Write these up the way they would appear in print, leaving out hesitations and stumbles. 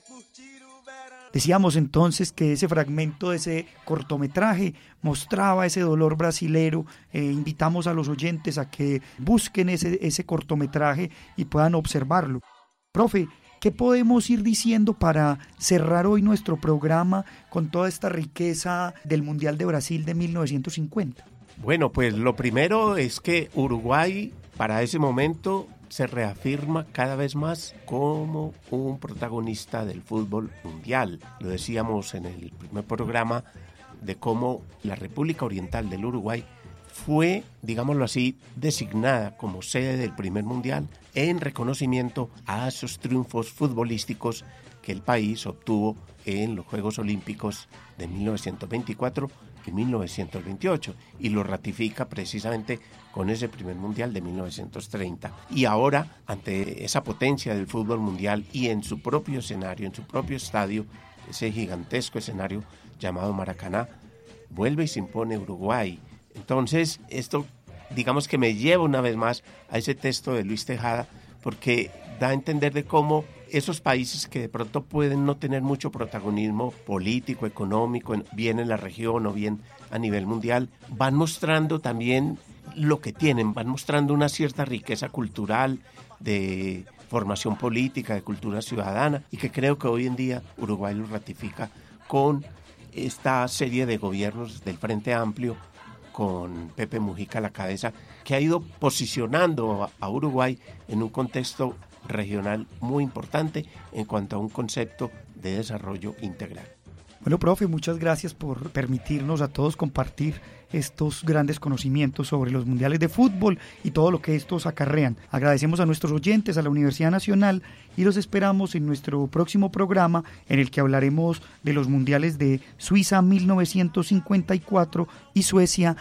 Decíamos entonces que ese fragmento de ese cortometraje mostraba ese dolor brasilero. Invitamos a los oyentes a que busquen ese cortometraje y puedan observarlo. Profe, ¿qué podemos ir diciendo para cerrar hoy nuestro programa con toda esta riqueza del Mundial de Brasil de 1950? Bueno, pues lo primero es que Uruguay para ese momento se reafirma cada vez más como un protagonista del fútbol mundial. Lo decíamos en el primer programa de cómo la República Oriental del Uruguay fue, digámoslo así, designada como sede del primer mundial en reconocimiento a esos triunfos futbolísticos que el país obtuvo en los Juegos Olímpicos de 1924 y 1928, y lo ratifica precisamente con ese primer mundial de 1930. Y ahora, ante esa potencia del fútbol mundial y en su propio escenario, en su propio estadio, ese gigantesco escenario llamado Maracaná, vuelve y se impone Uruguay. Entonces, esto, digamos que me lleva una vez más a ese texto de Luis Tejada, porque da a entender de cómo esos países que de pronto pueden no tener mucho protagonismo político, económico, bien en la región o bien a nivel mundial, van mostrando también lo que tienen, van mostrando una cierta riqueza cultural, de formación política, de cultura ciudadana, y que creo que hoy en día Uruguay lo ratifica con esta serie de gobiernos del Frente Amplio, con Pepe Mujica a la cabeza, que ha ido posicionando a Uruguay en un contexto regional muy importante en cuanto a un concepto de desarrollo integral. Bueno, profe, muchas gracias por permitirnos a todos compartir estos grandes conocimientos sobre los mundiales de fútbol y todo lo que estos acarrean. Agradecemos a nuestros oyentes, a la Universidad Nacional, y los esperamos en nuestro próximo programa, en el que hablaremos de los mundiales de Suiza 1954 y Suecia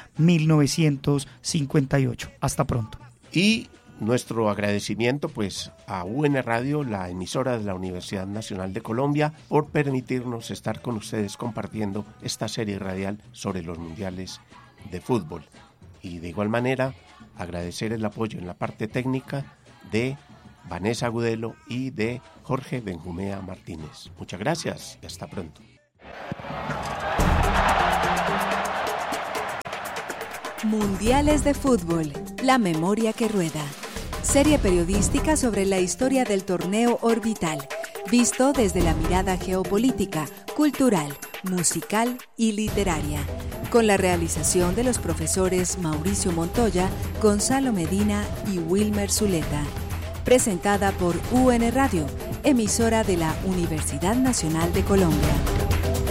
1958. Hasta pronto. Y nuestro agradecimiento pues a UN Radio, la emisora de la Universidad Nacional de Colombia, por permitirnos estar con ustedes compartiendo esta serie radial sobre los mundiales de fútbol. Y de igual manera agradecer el apoyo en la parte técnica de Vanessa Agudelo y de Jorge Benjumea Martínez. Muchas gracias y hasta pronto. Mundiales de fútbol, la memoria que rueda. Serie periodística sobre la historia del torneo orbital, visto desde la mirada geopolítica, cultural, musical y literaria, con la realización de los profesores Mauricio Montoya, Gonzalo Medina y Wilmer Zuleta. Presentada por UN Radio, emisora de la Universidad Nacional de Colombia.